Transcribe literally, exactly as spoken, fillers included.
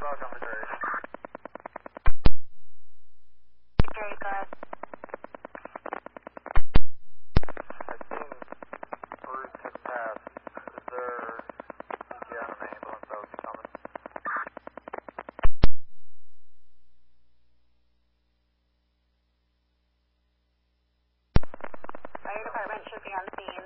Dog on the grade. Gary, go ahead. I've seen Bruce has passed. Is there C P R on an ambulance that would be coming? Fire department should be on scene.